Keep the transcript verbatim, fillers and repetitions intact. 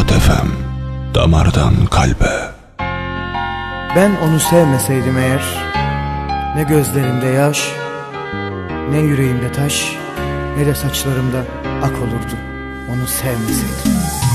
Fuat F M, damardan kalbe. Ben onu sevmeseydim eğer, ne gözlerimde yaş, ne yüreğimde taş, ne de saçlarımda ak olurdu onu sevmeseydim.